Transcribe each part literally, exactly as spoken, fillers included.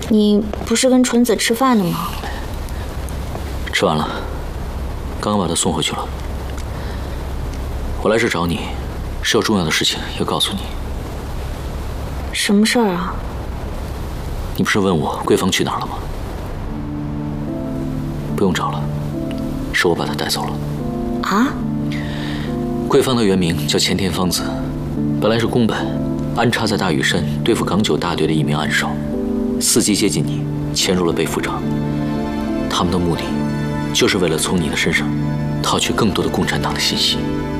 你不是跟纯子吃饭的吗？ 吃完了，刚刚把他送回去了。我来这找你，是有重要的事情要告诉你。 什么事儿啊？ 你不是问我桂芳去哪儿了吗？不用找了，是我把她带走了。 啊？ 桂芳的原名叫前田芳子，本来是宫本安插在大屿山对付港九大队的一名暗哨，伺机接近你，潜入了备副长。他们的目的，就是为了从你的身上套取更多的共产党的信息。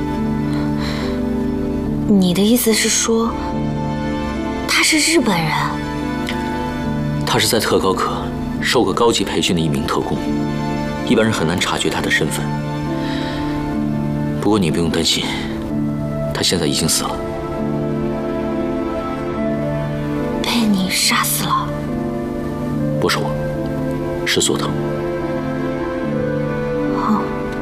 你的意思是说，他是日本人？ 他是在特高科受过高级培训的一名特工，一般人很难察觉他的身份。不过你不用担心，他现在已经死了。 被你杀死了？ 不是我，是佐藤。 哦。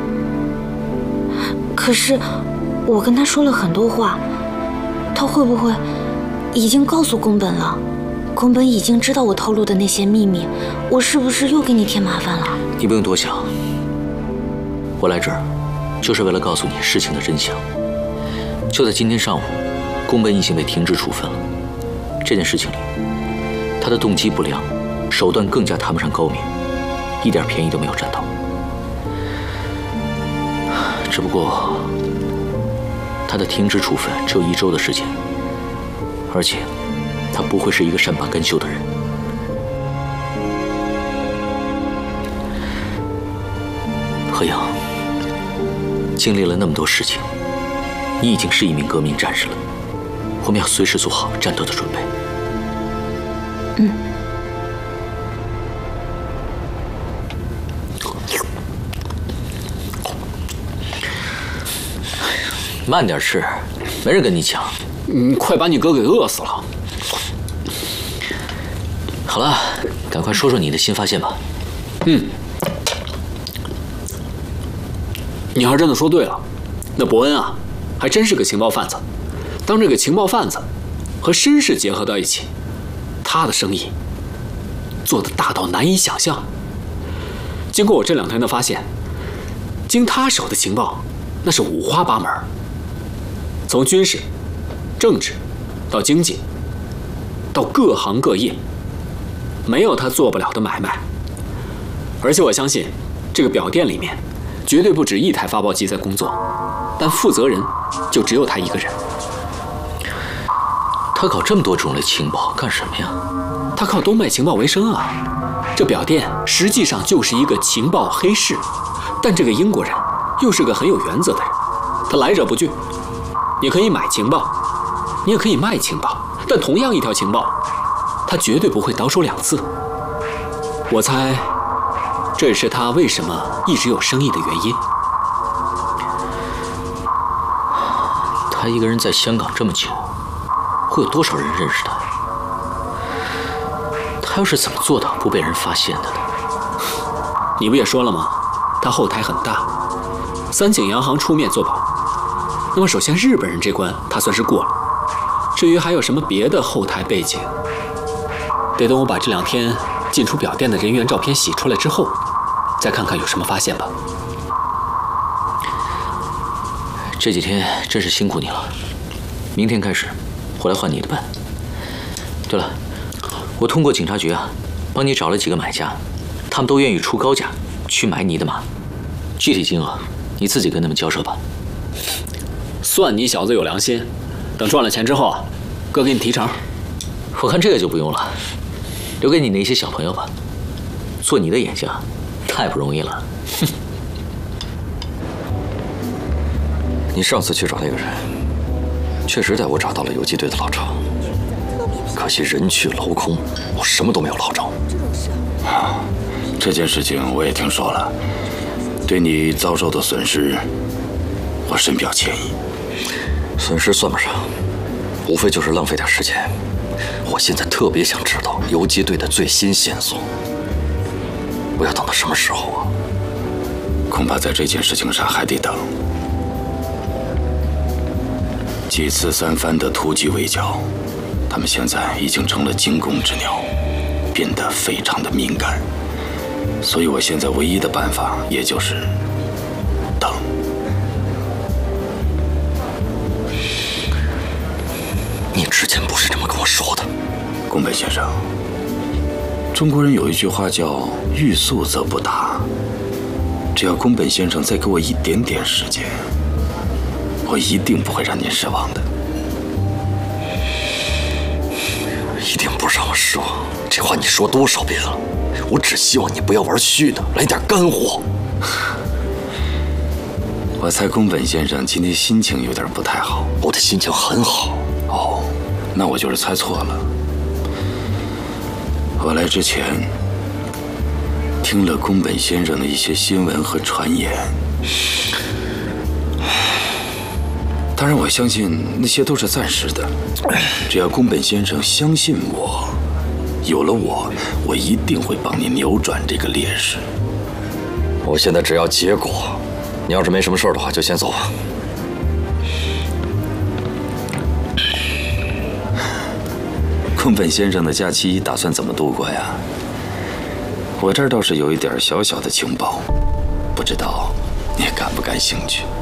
可是我跟他说了很多话，他会不会已经告诉宫本了？宫本已经知道我透露的那些秘密，我是不是又给你添麻烦了？ 你不用多想，我来这儿就是为了告诉你事情的真相。就在今天上午，宫本已经被停职处分了。这件事情里，他的动机不良，手段更加谈不上高明，一点便宜都没有占到。只不过，他的停职处分只有一周的时间，而且他不会是一个善罢甘休的人。何阳，经历了那么多事情，你已经是一名革命战士了。我们要随时做好战斗的准备。 嗯。 慢点吃，没人跟你抢。 你快把你哥给饿死了。 好了，赶快说说你的新发现吧。 嗯。你还真的说对了，那伯恩啊，还真是个情报贩子。当这个情报贩子和绅士结合到一起，他的生意做得大到难以想象。经过我这两天的发现，经他手的情报那是五花八门，从军事、政治到经济，到各行各业，没有他做不了的买卖。而且我相信，这个表店里面绝对不止一台发报机在工作，但负责人就只有他一个人。 他搞这么多种类情报干什么呀？ 他靠东卖情报为生啊。这表店实际上就是一个情报黑市，但这个英国人又是个很有原则的人，他来者不拒。你可以买情报，你也可以卖情报，但同样一条情报，他绝对不会倒手两次。我猜，这也是他为什么一直有生意的原因。 他一个人在香港这么久，会有多少人认识他？他又是怎么做到不被人发现的呢？ 你不也说了吗？他后台很大，三井洋行出面做保。那么首先日本人这关他算是过了，至于还有什么别的后台背景，得等我把这两天进出表店的人员照片洗出来之后，再看看有什么发现吧。 这几天真是辛苦你了，明天开始我来换你的班。对了，我通过警察局啊，帮你找了几个买家，他们都愿意出高价去买你的马，具体金额你自己跟他们交涉吧。 算你小子有良心，等赚了钱之后啊，哥给你提成。 我看这个就不用了，留给你那些小朋友吧。做你的眼下太不容易了。哼。 你上次去找那个人，确实带我找到了游击队的老巢，可惜人去楼空，我什么都没有捞着。 啊，这件事情我也听说了，对你遭受的损失，我深表歉意。 损失算不上，无非就是浪费点时间。我现在特别想知道游击队的最新线索，我要等到什么时候啊？ 恐怕在这件事情上还得等。几次三番的突击围剿，他们现在已经成了惊弓之鸟。 变得非常的敏感，所以我现在唯一的办法也就是等。 你之前不是这么跟我说的， 宫本先生。中国人有一句话叫“欲速则不达”，只要宫本先生再给我一点点时间，我一定不会让您失望的。 一定不让我失望，这话你说多少遍了？我只希望你不要玩虚的，来点干货。 我猜宫本先生今天心情有点不太好。 我的心情很好。 哦，那我就是猜错了。我来之前听了宫本先生的一些新闻和传言，当然我相信那些都是暂时的。只要宫本先生相信我，有了我，我一定会帮你扭转这个劣势。 我现在只要结果，你要是没什么事的话，就先走吧。 宫本先生的假期打算怎么度过呀？我这儿倒是有一点小小的情报，不知道你感不感兴趣？